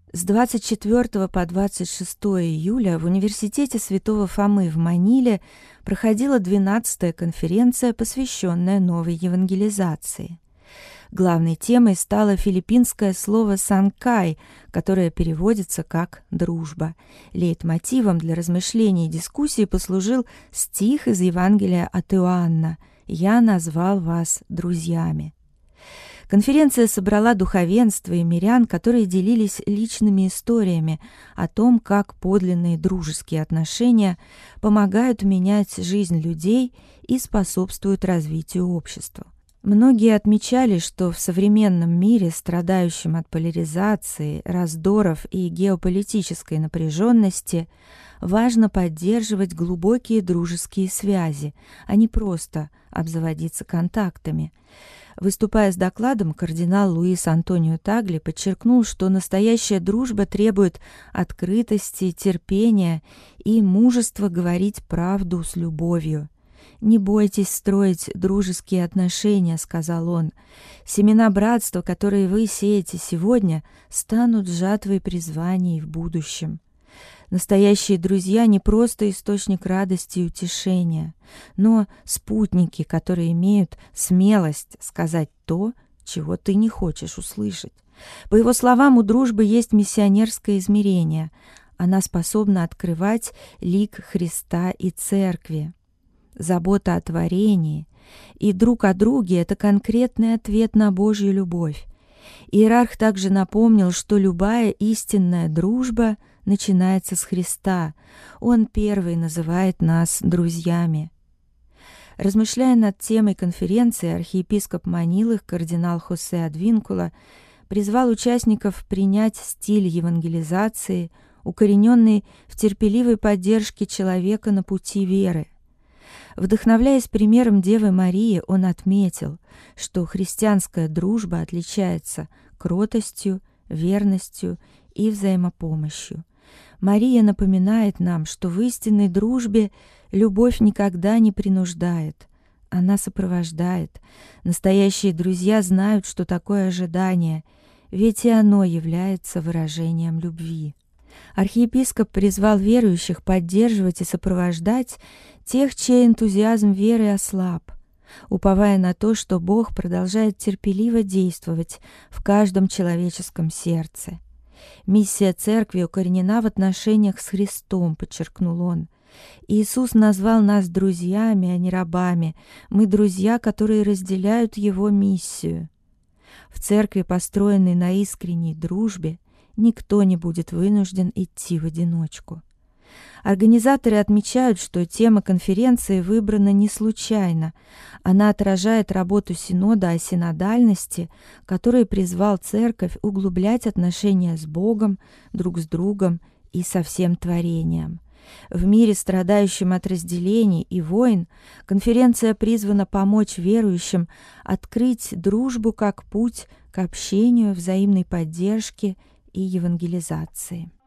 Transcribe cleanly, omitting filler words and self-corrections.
С 24 по 26 июля в Университете Святого Фомы в Маниле проходила 12-я конференция, посвященная новой евангелизации. Главной темой стало филиппинское слово «санкай», которое переводится как «дружба». Лейтмотивом для размышлений и дискуссий послужил стих из Евангелия от Иоанна «Я назвал вас друзьями». Конференция собрала духовенство и мирян, которые делились личными историями о том, как подлинные дружеские отношения помогают менять жизнь людей и способствуют развитию общества. Многие отмечали, что в современном мире, страдающем от поляризации, раздоров и геополитической напряженности, важно поддерживать глубокие дружеские связи, а не просто обзаводиться контактами. Выступая с докладом, кардинал Луис Антонио Тагли подчеркнул, что настоящая дружба требует открытости, терпения и мужества говорить правду с любовью. «Не бойтесь строить дружеские отношения», — сказал он. «Семена братства, которые вы сеете сегодня, станут жатвой призваний в будущем». Настоящие друзья не просто источник радости и утешения, но спутники, которые имеют смелость сказать то, чего ты не хочешь услышать. По его словам, у дружбы есть миссионерское измерение. Она способна открывать лик Христа и Церкви. Забота о творении и друг о друге – это конкретный ответ на Божью любовь. Иерарх также напомнил, что любая истинная дружба начинается с Христа. Он первый называет нас друзьями. Размышляя над темой конференции, архиепископ Манилы, кардинал Хосе Адвинкула, призвал участников принять стиль евангелизации, укорененный в терпеливой поддержке человека на пути веры. Вдохновляясь примером Девы Марии, он отметил, что христианская дружба отличается кротостью, верностью и взаимопомощью. Мария напоминает нам, что в истинной дружбе любовь никогда не принуждает, она сопровождает. Настоящие друзья знают, что такое ожидание, ведь и оно является выражением любви. Архиепископ призвал верующих поддерживать и сопровождать тех, чей энтузиазм веры ослаб, уповая на то, что Бог продолжает терпеливо действовать в каждом человеческом сердце. Миссия Церкви укоренена в отношениях с Христом, подчеркнул он. Иисус назвал нас друзьями, а не рабами. Мы друзья, которые разделяют Его миссию. В церкви, построенной на искренней дружбе, никто не будет вынужден идти в одиночку. Организаторы отмечают, что тема конференции выбрана не случайно. Она отражает работу Синода о синодальности, который призвал Церковь углублять отношения с Богом, друг с другом и со всем творением. В мире, страдающем от разделений и войн, конференция призвана помочь верующим открыть дружбу как путь к общению, взаимной поддержке и евангелизации.